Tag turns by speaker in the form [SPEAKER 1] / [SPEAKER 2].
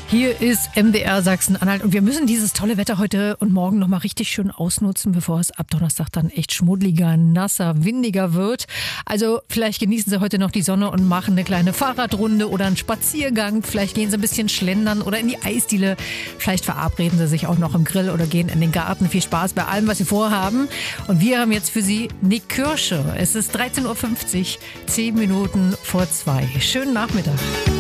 [SPEAKER 1] Hier ist MDR Sachsen-Anhalt und wir müssen dieses tolle Wetter heute und morgen nochmal richtig schön ausnutzen, bevor es ab Donnerstag dann echt schmuddeliger, nasser, windiger wird. Also vielleicht genießen Sie heute noch die Sonne und machen eine kleine Fahrradrunde oder einen Spaziergang. Vielleicht gehen Sie ein bisschen schlendern oder in die Eisdiele. Vielleicht verabreden Sie sich auch noch im Grill oder gehen in den Garten. Viel Spaß bei allem, was Sie vorhaben. Und wir haben jetzt für Sie Nick Kirsche. Es ist 13.50 Uhr, 10 Minuten vor 2. Schönen Nachmittag.